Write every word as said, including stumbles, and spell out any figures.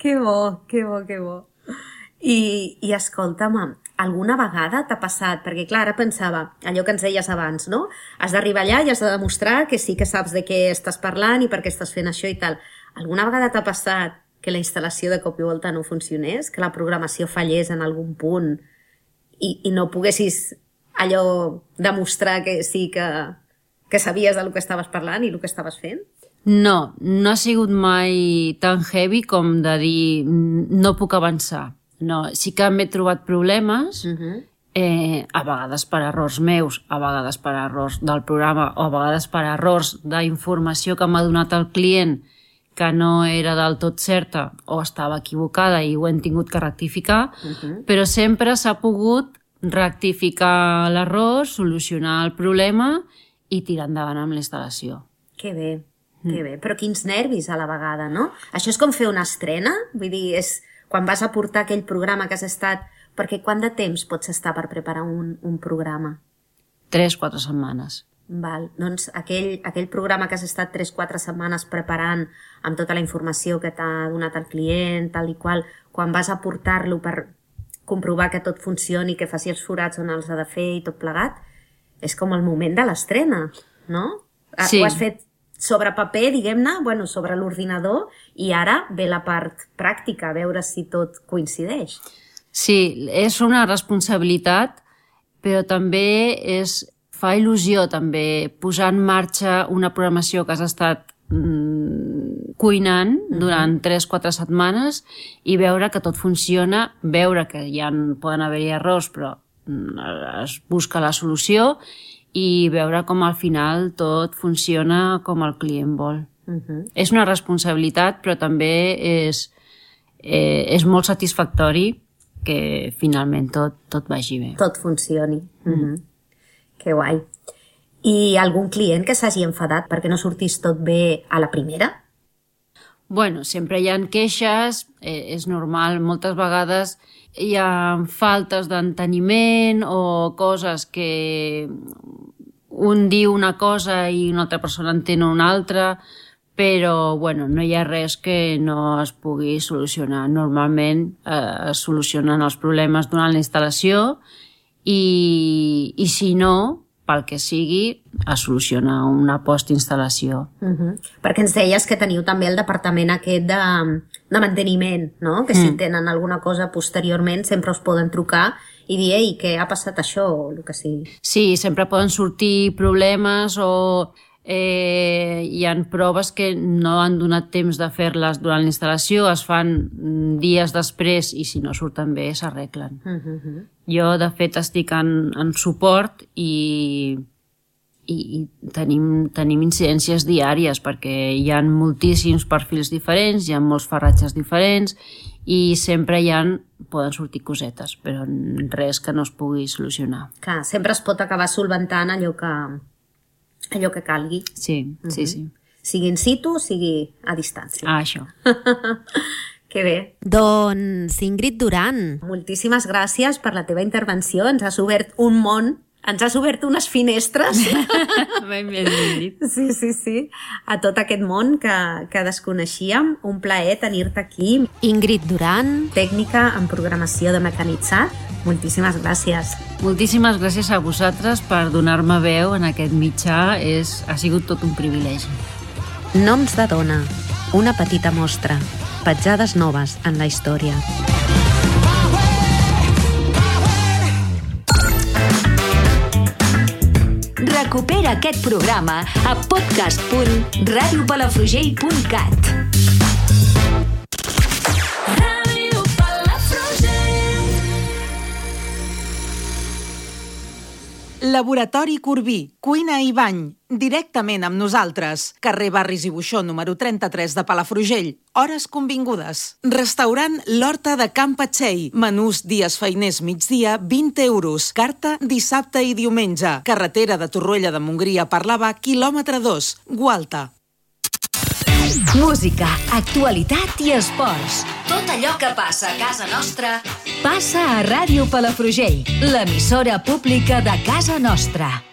Que bo, que bo, que bo. I, i escolta'm, alguna vegada t'ha passat, perquè clar, ara pensava, allò que ens deies abans, no? Has d'arribar allà i has de demostrar que sí que saps de què estàs parlant i per què estàs fent això i tal. Alguna vegada t'ha passat que la instal·lació de cop i volta no funcionés, que la programació fallés en algun punt i, i no poguessis allò demostrar que sí que, que sabies del que estaves parlant i el que estaves fent? No, no ha sigut mai tan heavy com de dir no puc avançar. No, sí que m'he trobat problemes, uh-huh. eh, a vegades per errors meus, a vegades per errors del programa o a vegades per errors d'informació que m'ha donat el client que no era del tot certa o estava equivocada i ho hem tingut que rectificar, uh-huh. però sempre s'ha pogut rectificar l'error, solucionar el problema i tirar endavant amb l'instal·lació. Que bé, mm. que bé. Però quins nervis a la vegada, no? Això és com fer una estrena? Vull dir, és quan vas a portar aquell programa que has estat... Perquè quant de temps pots estar per preparar un, un programa? Tres, quatre setmanes. Val. Doncs aquell, aquell programa que has estat tres, quatre setmanes preparant amb tota la informació que t'ha donat el client, tal i qual, quan vas a portar-lo per comprovar que tot funcioni, que faci els forats on els ha de fer i tot plegat, és com el moment de l'estrena, no? Sí. Ho has fet sobre paper, diguem-ne, bueno, sobre l'ordinador, i ara ve la part pràctica, a veure si tot coincideix. Sí, és una responsabilitat, però també és, fa il·lusió també posar en marxa una programació que has estat mm, cuinant durant tres o quatre setmanes i veure que tot funciona, veure que ja poden haver-hi errors, però es busca la solució i veure com al final tot funciona com el client vol. Uh-huh. És una responsabilitat, però també és, eh, és molt satisfactori que finalment tot, tot vagi bé. Tot funcioni. Uh-huh. Que guai. I algun client que s'hagi enfadat perquè no sortís tot bé a la primera? Bueno, sempre hi ha queixes, eh, és normal, moltes vegades hi ha faltes d'enteniment o coses que un diu una cosa i una altra persona entén una altra, però bueno, no hi ha res que no es pugui solucionar. Normalment eh, es solucionen els problemes durant la instal·lació i, i si no, pel que sigui, es soluciona una postinstal·lació. Uh-huh. Perquè ens deies que teniu també el departament aquest de, de manteniment, no? Que si mm. tenen alguna cosa posteriorment sempre us poden trucar i dir, ei, què ha passat això o el que sigui. Sí, sempre poden sortir problemes o eh, hi ha proves que no han donat temps de fer-les durant la instal·lació, es fan dies després i si no surten bé s'arreglen. Uh-huh. Jo, de fet, estic en, en suport i, i, i tenim, tenim incidències diàries perquè hi ha moltíssims perfils diferents, hi ha molts farratges diferents i sempre hi ha, poden sortir cosetes, però res que no es pugui solucionar. Clar, sempre es pot acabar solventant allò que, allò que calgui. Sí, uh-huh. sí, sí. Sigui in situ, sigui a distància. Ah, això. Que bé. Doncs Ingrid Duran, moltíssimes gràcies per la teva intervenció. Ens has obert un món, ens has obert unes finestres. Ben ben dit. Sí, sí, sí. A tot aquest món que, que desconeixíem. Un plaer tenir-te aquí. Ingrid Duran, tècnica en programació de mecanitzat. Moltíssimes gràcies. Moltíssimes gràcies a vosaltres per donar-me veu en aquest mitjà. És, ha sigut tot un privilegi. Noms de dona. Una petita mostra. Petjades noves en la història. Recupera aquest programa a podcast punt ràdio palafrugell punt cat. Laboratori Corbí, cuina i bany, directament amb nosaltres. Carrer Barris i Buixó, número trenta-tres de Palafrugell. Hores convingudes. Restaurant L'Horta de Can Patxell. Menús dies feiners migdia, vint euros. Carta dissabte i diumenge. Carretera de Torroella de Montgrí a Parlavà, quilòmetre dos. Gualta. Música, actualitat i esports. Tot allò que passa a casa nostra passa a Ràdio Palafrugell, l'emissora pública de casa nostra.